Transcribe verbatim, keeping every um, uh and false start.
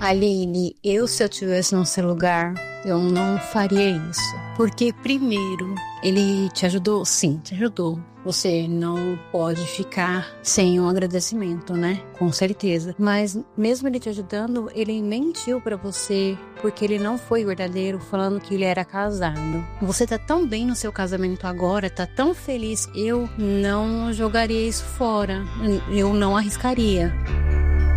Aline, eu se eu tivesse no seu lugar, eu não faria isso. Porque primeiro, ele te ajudou? Sim, te ajudou. Você não pode ficar sem um agradecimento, né? Com certeza. Mas mesmo ele te ajudando, ele mentiu pra você porque ele não foi verdadeiro, falando que ele era casado. Você tá tão bem no seu casamento agora, tá tão feliz. Eu não jogaria isso fora. Eu não arriscaria.